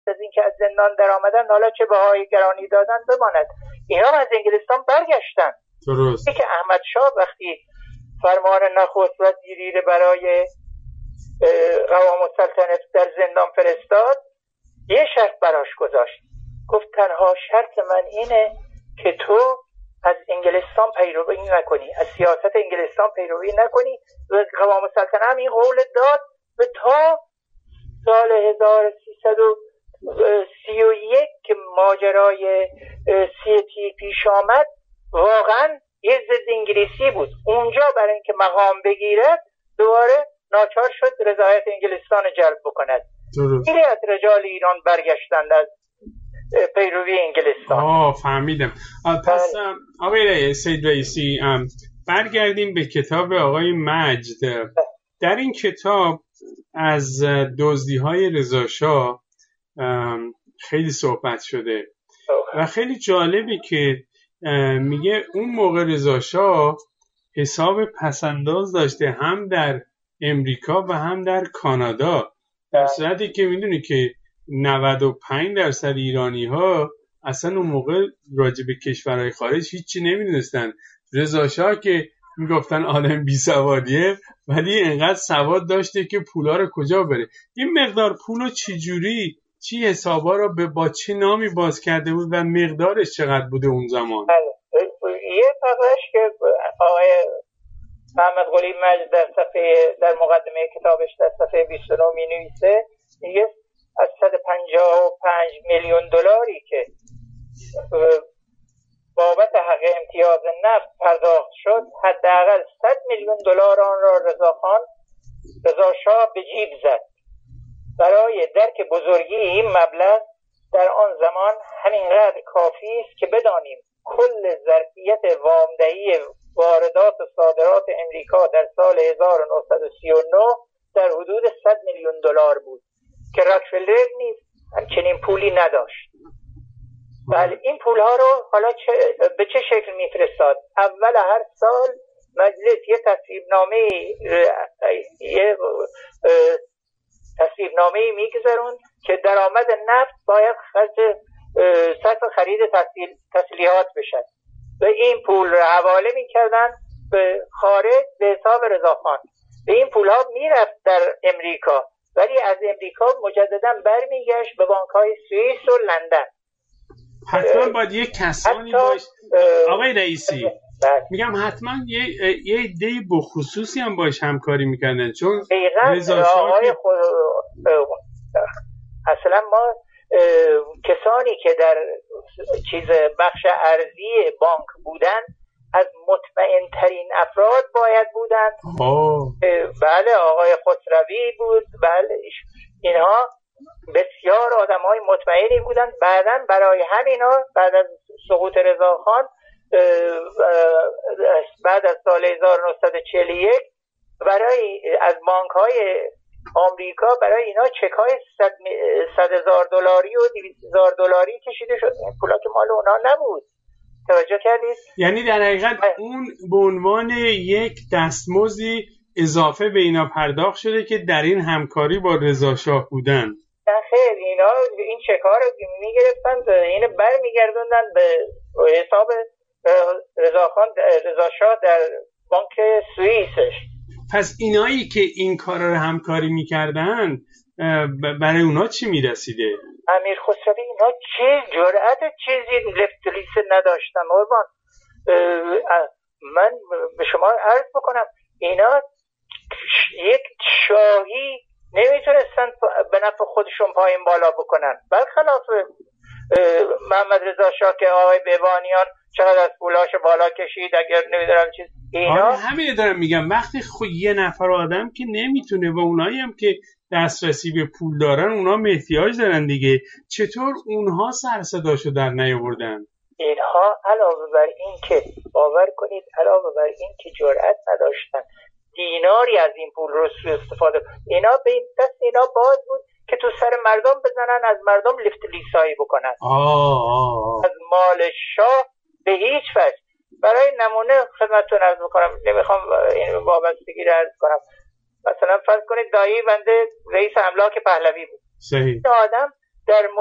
از اینکه از زندان در آمدن حالا چه بهای گرانی دادن بماند، اینا از انگلستان برگشتن. درست. که احمد شاه وقتی فرمان نخست وزیری برای قوام السلطنه در زندان فرستاد، یه شرط براش گذاشت، گفت تنها شرط من اینه که تو از انگلستان پیروی نکنی، از سیاست انگلستان پیروی نکنی. و قوام السلطنه هم این قول داد و تا سال 1331 که ماجرای سیتی پیش آمد واقعا یه ضد انگلیسی بود. اونجا برای اینکه مقام بگیرد دوباره ناچار شد رضایت انگلستان جلب بکند. خیلی از رجال ایران برگشتند از پیروی انگلستان. فهمیدم. پس آقای سید رئیسی برگردیم به کتاب آقای مجد. در این کتاب از دزدی‌های رضا شاه خیلی صحبت شده و خیلی جالبی که میگه اون موقع رضا شاه حساب پسنداز داشته هم در امریکا و هم در کانادا، در صورتی که میدونی که 95% ایرانی ها اصلا اون موقع راجع به کشورهای خارج هیچی نمیدونستن. رضا شاه که میگفتن آدم بی سوادیه ولی انقدر سواد داشته که پولا رو کجا بره. این مقدار پولو چی حسابا رو با چه نامی باز کرده بود و مقدارش چقدر بوده اون زمان؟ یه فقرش که آقای محمد قلی مجد در مقدمه کتابش در صفحه 29 می نویسه، میگه از 155 میلیون دلاری که بابت حق امتیاز نفت پرداخت شد، حداقل 100 میلیون دلار آن را رضا شاه به جیب زد. برای درک بزرگی این مبلغ در آن زمان همینقدر کافی است که بدانیم کل ظرفیت وامدهی واردات و صادرات امریکا در سال 1939 در حدود 100 میلیون دلار بود که راکفلر نیز همچنین پولی نداشت. بله، این پولها رو حالا به چه شکل میفرستاد؟ اول هر سال مجلس یه تصویبنامه‌ای میگذارون که درآمد نفت باید صرف خرید تسلیحات بشد و این پول رو حواله میکردن به خارج به حساب رضاخان. به این پولها میرفت در امریکا ولی از امریکا مجددا برمیگشت به بانک‌های سوئیس و لندن. حتما باید یک کسانی باشه آقای رئیسی، میگم حتما یه عده بخصوصی هم باش همکاری میکنن، چون رضا شاه اصلا ما کسانی که در بخش ارضی بانک بودن از مطمئن ترین افراد باید بودن. بله، آقای خسروی بود، بله، اینها بسیار آدم‌های مطمئنی بودن. بعداً برای همینا بعد از سقوط رضاخان بعد از سال 1941 از بانک‌های آمریکا برای اینا چک‌های 100,000 دلاری و 200,000 دلاری کشیده شد. این پولا که مال اونا نبود. توجه کردید؟ یعنی در حقیقت اون به عنوان یک دستمزدی اضافه به اینا پرداخت شده که در این همکاری با رضا شاه بودن. خیر، اینا این چک‌ها رو می‌گرفتن، اینو برمیگردوندن به حساب رضا شاه در بانک سوئیسش. پس اینایی که این کارا رو همکاری می‌کردن برای اونا چی می‌رسیده؟ امیر خسروی اینا چه جرأت چیزی لفتلیس نداشتن. قربان من به شما عرض بکنم اینا یک شاهی نمیتونستن به نفع خودشون پایین بالا بکنن، برخلاف محمد رضا شاه که آقای بهبانیان چقدر از پولاشو بالا کشید. اگر نمیدونم چیز اینا همین دارم میگم، وقتی یه نفر آدم که نمیتونه و اونایی هم که دسترسی به پول دارن اونا هم احتیاج دارن دیگه، چطور اونها سر صداشو در نیاوردن؟ اینها علاوه بر این که باور کنید علاوه بر این که جرأت نداشتن دیناری از این پول رو استفاده، اینا به این دست اینا باز بود که تو سر مردم بزنن، از مردم لفت لیسایی بکنن. از مال شاه به هیچ وجه. برای نمونه خدمتتون عرض میکنم، نمیخوام این وابستگی رو عرض کنم. مثلا فرض کنید دایی بنده رئیس املاک پهلوی بود. صحیح. این آدم در